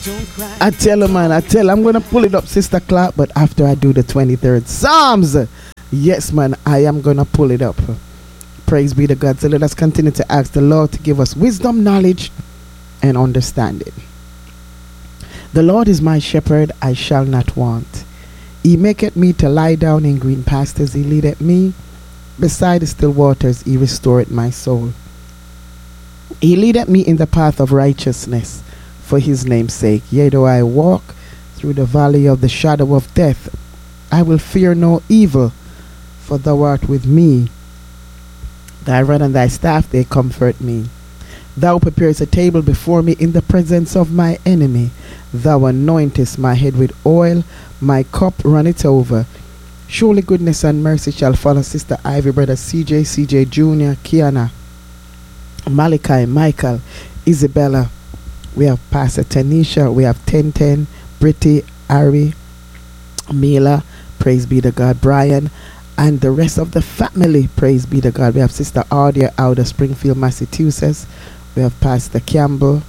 I tell her, man, I'm going to pull it up, Sister Clark, but after I do the 23rd Psalms. Yes, man, I am going to pull it up. Praise be to God. So let us continue to ask the Lord to give us wisdom, knowledge, and understanding. The Lord is my shepherd, I shall not want. He maketh me to lie down in green pastures. He leadeth me beside the still waters. He restoreth my soul. He leadeth me in the path of righteousness for his name's sake. Yea, though I walk through the valley of the shadow of death, I will fear no evil, for thou art with me. Thy rod and thy staff, they comfort me. Thou preparest a table before me in the presence of my enemy. Thou anointest my head with oil, my cup runneth over. Surely goodness and mercy shall follow Sister Ivy, Brother CJ Jr., Kiana, Malachi, Michael, Isabella. We have Pastor Tanisha, we have 1010, Britty, Ari, Mila, praise be to God, Brian, and the rest of the family, praise be to God. We have Sister Audia out of Springfield, Massachusetts. We have Pastor Campbell,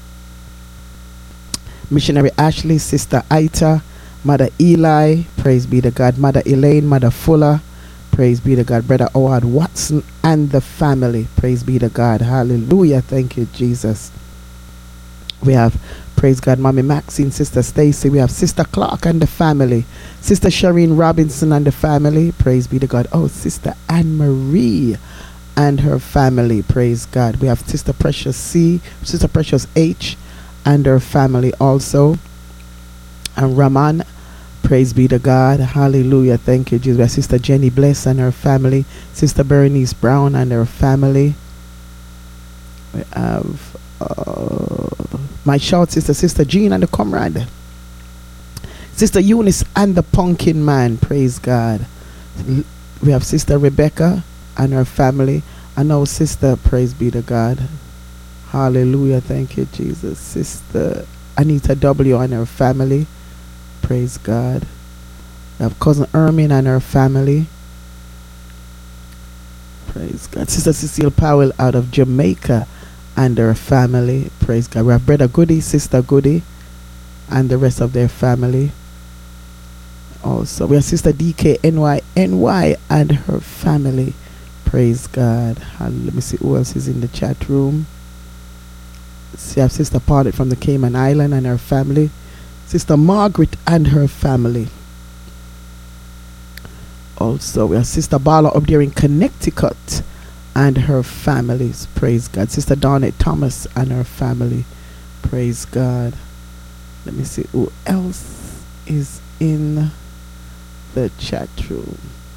Missionary Ashley, Sister Aita, Mother Eli, praise be to God, Mother Elaine, Mother Fuller, praise be to God, Brother Howard Watson, and the family, praise be to God. Hallelujah, thank you, Jesus. We have, praise God, Mommy Maxine, Sister Stacy. We have Sister Clark and the family, Sister Shireen Robinson and the family, praise be to God. Oh, Sister Anne Marie and her family, praise God. We have Sister Precious C, Sister Precious H and her family also, and Raman, praise be to God. Hallelujah, thank you, Jesus. We have Sister Jenny Bless and her family, Sister Bernice Brown and her family. We have my shout sister, Sister Jean and the comrade, Sister Eunice and the pumpkin man, praise God. We have Sister Rebecca and her family, and our sister, praise be to God. Hallelujah, thank you, Jesus. Sister Anita W and her family, praise God. We have Cousin Ermin and her family, praise God. Sister Cecile Powell out of Jamaica and her family, praise God. We have Brother Goody, Sister Goody, and the rest of their family. Also, we have Sister DKNY and her family, praise God. Let me see who else is in the chat room. We have Sister Paulette from the Cayman Island and her family, Sister Margaret and her family. Also, we have Sister Bala up there in Connecticut and her families, praise God. Sister Donna Thomas and her family, praise God. Let me see who else is in the chat room.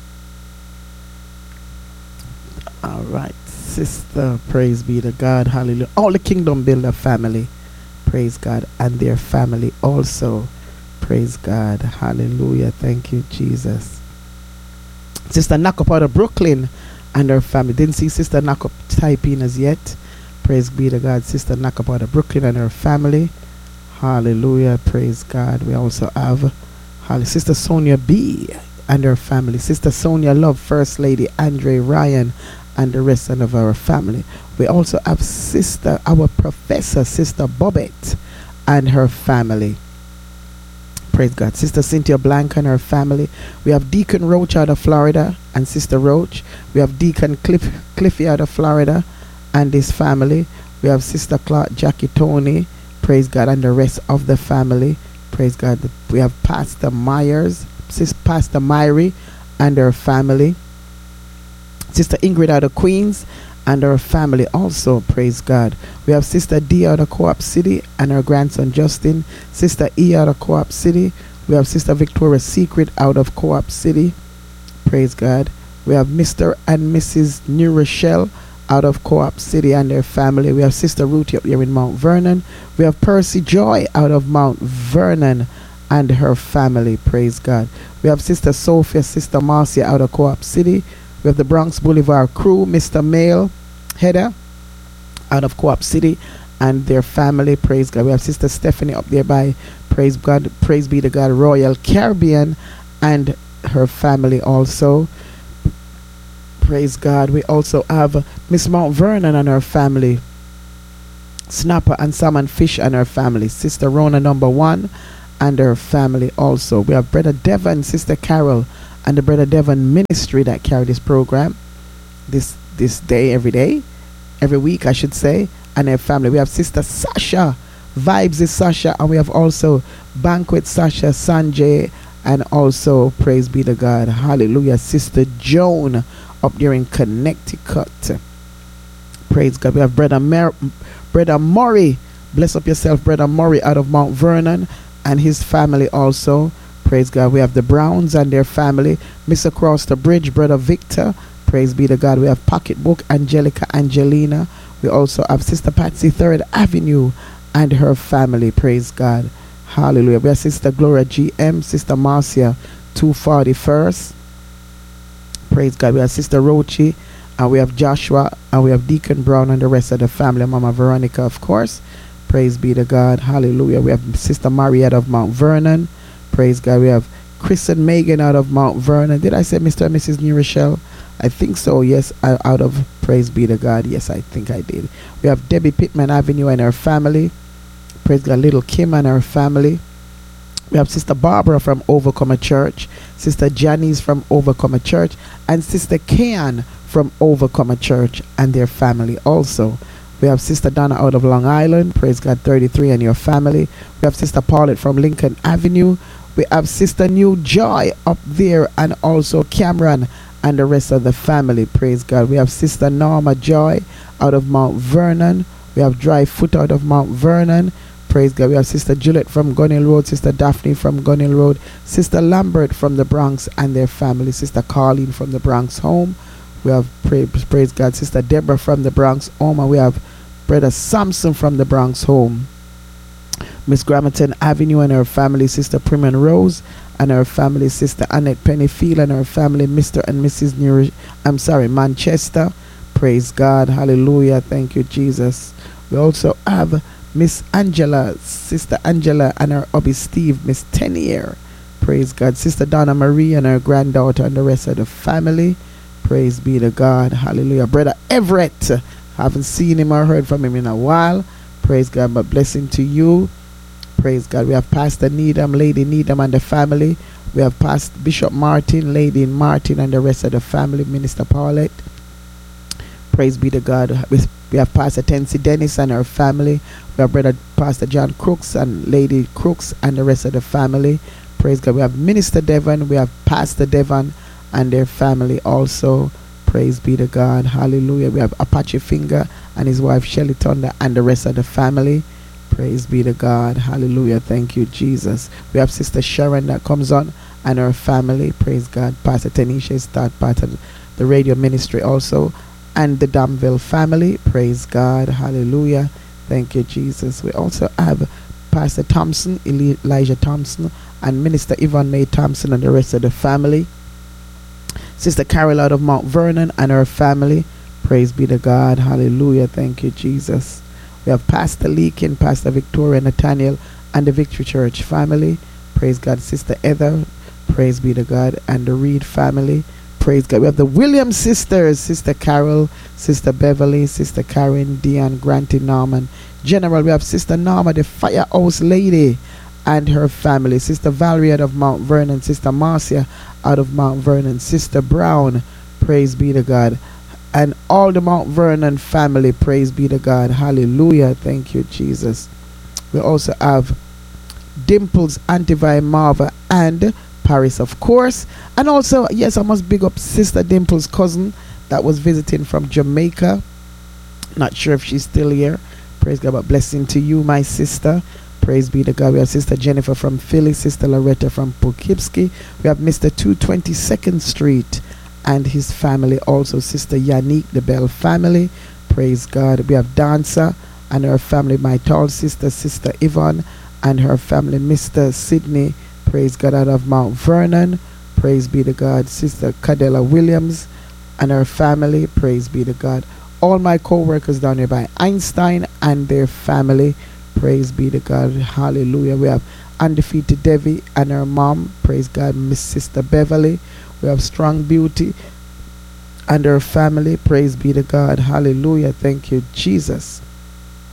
All right, Sister, praise be to God, hallelujah. All the Kingdom Builder family, praise God, and their family also, praise God, hallelujah, thank you, Jesus. Sister Knock-Up out of Brooklyn and her family. Didn't see Sister Knock-Up type in as yet. Praise be to God. Sister Knock-Up out of Brooklyn and her family. Hallelujah. Praise God. We also have Sister Sonia B and her family. Sister Sonia Love, First Lady Andre Ryan and the rest of our family. We also have our professor, Sister Bobette and her family. Praise God. Sister Cynthia Blank and her family. We have Deacon Roach out of Florida and Sister Roach. We have Deacon Cliffy out of Florida and his family. We have Sister Clark, Jackie Tony, praise God, and the rest of the family. Praise God. We have Pastor Myers, Pastor Myrie and her family. Sister Ingrid out of Queens and her family also, praise God. We have Sister D out of Co-op City and her grandson Justin. Sister E out of Co-op City. We have Sister Victoria Secret out of Co-op City, praise God. We have Mr. and Mrs. New Rochelle out of Co-op City and their family. We have Sister Ruthie up here in Mount Vernon. We have Percy Joy out of Mount Vernon and her family, praise God. We have Sister Sophia, Sister Marcia out of Co-op City. We have the Bronx Boulevard crew, Mr. Mail, Heather, out of Co-op City, and their family, praise God. We have Sister Stephanie up there by, praise God, praise be to God, Royal Caribbean, and her family also, praise God. We also have Miss Mount Vernon and her family, Snapper and Salmon Fish and her family. Sister Rona number 1 and her family also. We have Brother Devon, Sister Carol, and the Brother Devon ministry that carry this program this day, every week I should say, and their family. We have Sister Sasha, Vibes is Sasha, and we have also Banquet Sasha, Sanjay, and also, praise be to God, hallelujah, Sister Joan up there in Connecticut. Praise God. We have Brother Murray, bless up yourself, Brother Murray out of Mount Vernon and his family also. Praise God. We have the Browns and their family. Miss Across the Bridge, Brother Victor. Praise be to God. We have Pocketbook, Angelica, Angelina. We also have Sister Patsy, 3rd Avenue, and her family. Praise God. Hallelujah. We have Sister Gloria GM, Sister Marcia, 241st. Praise God. We have Sister Rochi, and we have Joshua, and we have Deacon Brown and the rest of the family. Mama Veronica, of course. Praise be to God. Hallelujah. We have Sister Mariette of Mount Vernon. Praise God. We have Chris and Megan out of Mount Vernon. Did I say Mr. and Mrs. New Rochelle? I think so, yes. Out of Praise be to God. Yes, I think I did. We have Debbie Pittman Avenue and her family. Praise God. Little Kim and her family. We have Sister Barbara from Overcomer Church, Sister Janice from Overcomer Church, and Sister Kian from Overcomer Church and their family also. We have Sister Donna out of Long Island, praise God, 33 and your family. We have Sister Paulette from Lincoln Avenue. We have Sister New Joy up there, and also Cameron and the rest of the family, praise God. We have Sister Norma Joy out of Mount Vernon. We have Dry Foot out of Mount Vernon. Praise God. We have Sister Juliet from Gunnell Road, Sister Daphne from Gunnell Road, Sister Lambert from the Bronx and their family, Sister Carleen from the Bronx home. We have, praise God, Sister Deborah from the Bronx home, and we have Brother Samson from the Bronx home. Miss Grammerton Avenue and her family, Sister Primon Rose and her family, Sister Annette Pennyfield and her family, Mr. and Mrs. Manchester. Praise God. Hallelujah. Thank you, Jesus. We also have Miss Angela, Sister Angela and her hubby Steve, Miss Tenier. Praise God. Sister Donna Marie and her granddaughter and the rest of the family. Praise be to God. Hallelujah. Brother Everett. Haven't seen him or heard from him in a while. Praise God. But blessing to you. Praise God. We have Pastor Needham, Lady Needham and the family. We have Pastor Bishop Martin, Lady Martin and the rest of the family. Minister Paulette. Praise be to God. We have Pastor Tensi Dennis and her family. We have Brother Pastor John Crooks and Lady Crooks and the rest of the family. Praise God. We have Minister Devon. We have Pastor Devon and their family also. Praise be to God. Hallelujah. We have Apache Finger and his wife Shelly Thunder and the rest of the family. Praise be to God. Hallelujah. Thank you, Jesus. We have Sister Sharon that comes on and her family. Praise God. Pastor Tanisha is part of the radio ministry also. And the Damville family. Praise God. Hallelujah. Thank you, Jesus. We also have Pastor Thompson, Elijah Thompson, and Minister Yvonne May Thompson and the rest of the family. Sister Carol out of Mount Vernon and her family. Praise be to God. Hallelujah. Thank you, Jesus. We have Pastor Leakin, Pastor Victoria Nathaniel, and the Victory Church family. Praise God. Sister Heather. Praise be to God. And the Reed family. Praise God. We have the Williams sisters, Sister Carol, Sister Beverly, Sister Karen, Dion, Granty, Norman. General, we have Sister Norma, the Firehouse Lady, and her family. Sister Valerie out of Mount Vernon, Sister Marcia out of Mount Vernon, Sister Brown, praise be to God. And all the Mount Vernon family, praise be to God. Hallelujah. Thank you, Jesus. We also have Dimples, Auntie Vi Marva, and Paris, of course. And also, yes, I must big up Sister Dimple's cousin that was visiting from Jamaica. Not sure if she's still here. Praise God, but blessing to you, my sister. Praise be to God. We have Sister Jennifer from Philly, Sister Loretta from Poughkeepsie. We have Mr. 222nd Street and his family. Also, Sister Yannick, the Bell family. Praise God. We have Dancer and her family, my tall sister, Sister Yvonne, and her family, Mr. Sidney. Praise God, out of Mount Vernon. Praise be to God. Sister Cadella Williams and her family. Praise be to God. All my co-workers down here by Einstein and their family. Praise be to God. Hallelujah. We have Undefeated Devi and her mom. Praise God. Miss Sister Beverly. We have Strong Beauty and her family. Praise be to God. Hallelujah. Thank you, Jesus.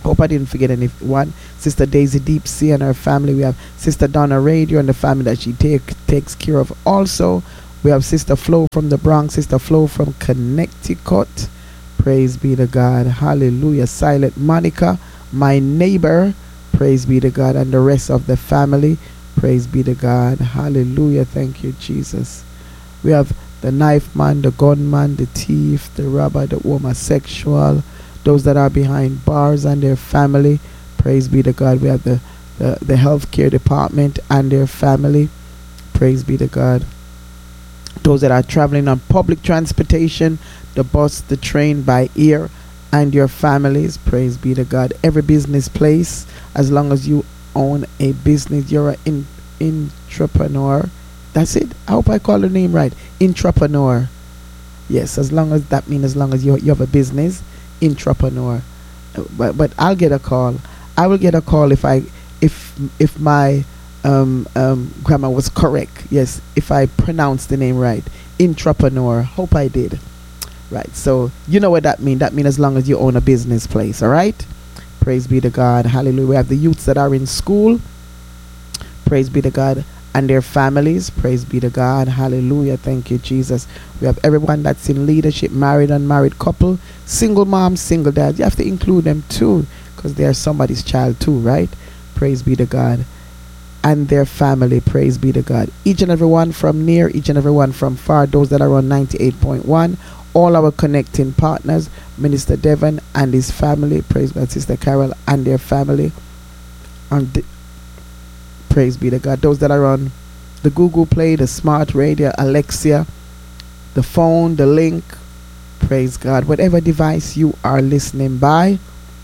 Hope I didn't forget anyone. Sister Daisy Deep Sea and her family. We have Sister Donna Radio and the family that she takes care of. Also, we have Sister Flo from the Bronx, Sister Flo from Connecticut. Praise be to God. Hallelujah. Silent Monica, my neighbor. Praise be to God. And the rest of the family. Praise be to God. Hallelujah. Thank you, Jesus. We have the knife man, the gunman, the thief, the robber, the homosexual, those that are behind bars and their family. Praise be to God. We have the healthcare department and their family. Praise be to God. Those that are traveling on public transportation, the bus, the train, by air, and your families. Praise be to God. Every business place, as long as you own a business, you're an entrepreneur. That's it. I hope I call the name right. Entrepreneur. Yes, as long as you have a business, entrepreneur. But I'll get a call. I will get a call if my grammar was correct. Yes, if I pronounced the name right. Entrepreneur. Hope I did. Right. So you know what that means. That means as long as you own a business place. All right. Praise be to God. Hallelujah. We have the youths that are in school. Praise be to God. And their families. Praise be to God. Hallelujah. Thank you, Jesus. We have everyone that's in leadership, married, unmarried couple, single mom, single dad. You have to include them too, because they are somebody's child too, right? Praise be to God. And their family. Praise be to God. Each and every one from near, each and every one from far, those that are on 98.1, all our connecting partners, Minister Devon and his family. Praise God. Sister Carol and their family. And praise be to God. Those that are on the Google Play, the Smart Radio, Alexa, the phone, the link. Praise God. Whatever device you are listening by,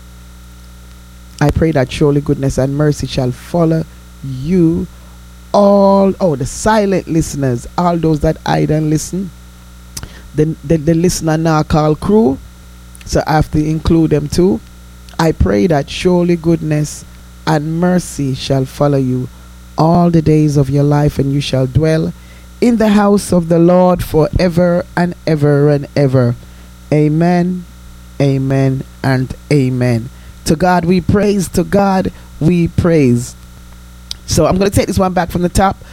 I pray that surely goodness and mercy shall follow you all. Oh, the silent listeners, all those that I don't listen. The listener now call crew. So I have to include them too. I pray that surely goodness and mercy shall follow you all the days of your life, and you shall dwell in the house of the Lord forever and ever and ever. Amen, amen, and amen. To God we praise, to God we praise. So I'm going to take this one back from the top.